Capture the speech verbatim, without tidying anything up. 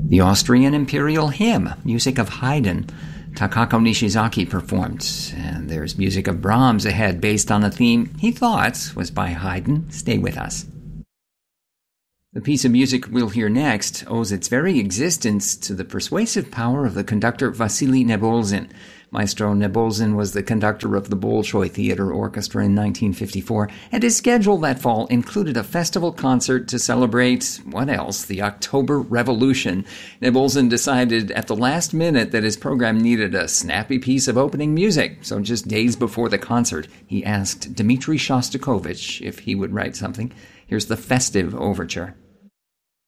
The Austrian Imperial Hymn, music of Haydn, Takako Nishizaki performed. And there's music of Brahms ahead based on a theme he thought was by Haydn. Stay with us. The piece of music we'll hear next owes its very existence to the persuasive power of the conductor Vasily Nebolzin. Maestro Nebolzin was the conductor of the Bolshoi Theater Orchestra in nineteen fifty-four, and his schedule that fall included a festival concert to celebrate, what else, the October Revolution. Nebolzin decided at the last minute that his program needed a snappy piece of opening music, so just days before the concert, he asked Dmitri Shostakovich if he would write something. Here's the festive overture.